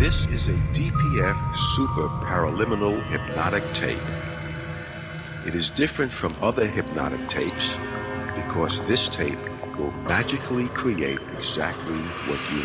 This is a DPF Super Paraliminal Hypnotic Tape. It is different from other hypnotic tapes because this tape will magically create exactly what you